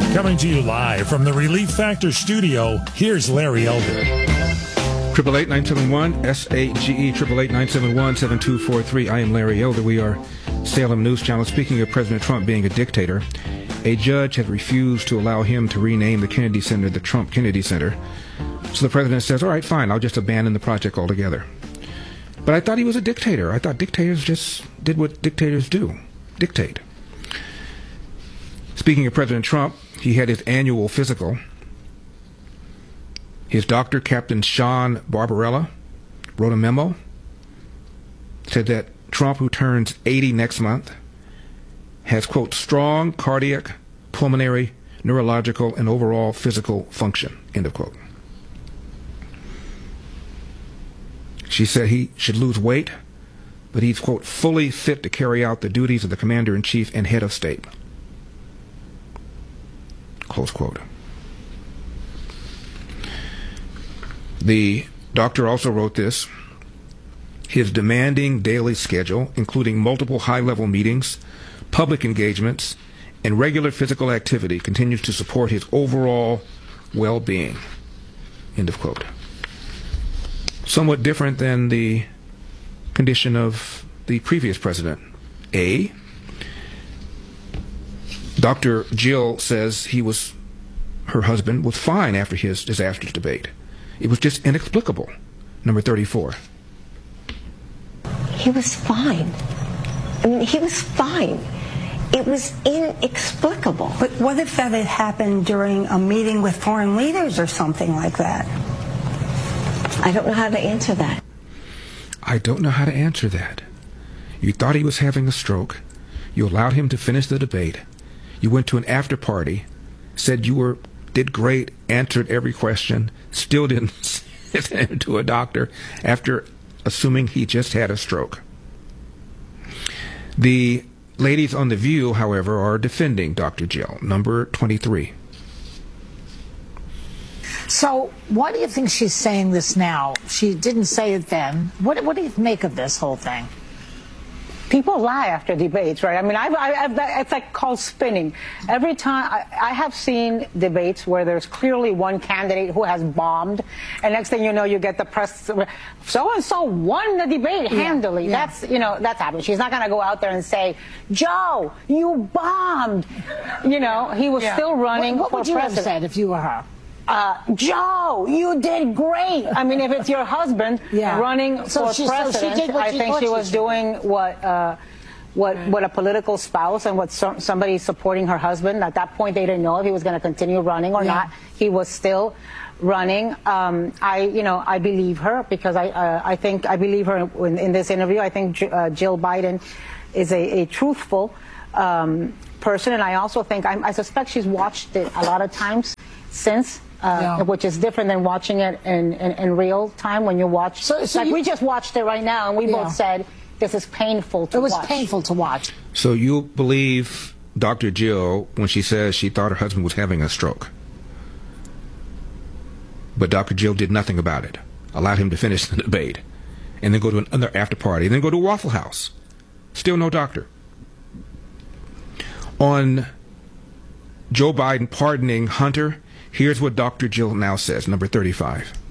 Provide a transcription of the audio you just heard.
Coming to you live from the Relief Factor studio, here's Larry Elder. 888-971-SAGE, 888-971-7243. I am Larry Elder. We are Salem News Channel. Speaking of President Trump being a dictator, a judge had refused to allow him to rename the Kennedy Center the Trump Kennedy Center. So the president says, all right, fine, I'll just abandon the project altogether. But I thought he was a dictator. I thought dictators just did what dictators do, dictate. Speaking of President Trump, he had his annual physical. His doctor, Captain Sean Barbarella, wrote a memo, said that Trump, who turns 80 next month, has, quote, strong cardiac, pulmonary, neurological, and overall physical function, end of quote. She said he should lose weight, but he's, quote, fully fit to carry out the duties of the commander-in-chief and head of state, close quote. The doctor also wrote this: his demanding daily schedule, including multiple high-level meetings, public engagements, and regular physical activity, continues to support his overall well-being, end of quote. Somewhat different than the condition of the previous president. Dr. Jill says her husband was fine after his disastrous debate. It was just inexplicable. Number 34. He was fine. I mean, he was fine. It was inexplicable. But what if that had happened during a meeting with foreign leaders or something like that? I don't know how to answer that. I don't know how to answer that. You thought he was having a stroke. You allowed him to finish the debate. You went to an after party, said you did great, answered every question, still didn't send him to a doctor after assuming he just had a stroke. The ladies on The View, however, are defending Dr. Jill. Number 23. So why do you think she's saying this now? She didn't say it then. What do you make of this whole thing? People lie after debates, right? I mean, it's like called spinning. Every time I have seen debates where there's clearly one candidate who has bombed, and next thing you know, you get the press. So and so won the debate handily. Yeah. That's happened. She's not going to go out there and say, "Joe, you bombed." He was still running What for would you president. have said if you were her? Joe, you did great. I mean, if it's your husband running for president, I think she was doing what a political spouse and what somebody supporting her husband. At that point, they didn't know if he was going to continue running or not. He was still running. I believe her because I believe her in this interview. I think Jill Biden is a truthful person, and I also think I suspect she's watched it a lot of times since. Which is different than watching it in real time when you watch. We just watched it right now, and we both said this is painful to watch. It was painful to watch. So you believe Dr. Jill when she says she thought her husband was having a stroke. But Dr. Jill did nothing about it. Allowed him to finish the debate. And then go to another after party. And then go to Waffle House. Still no doctor. On Joe Biden pardoning Hunter, here's what Dr. Jill now says, number 35.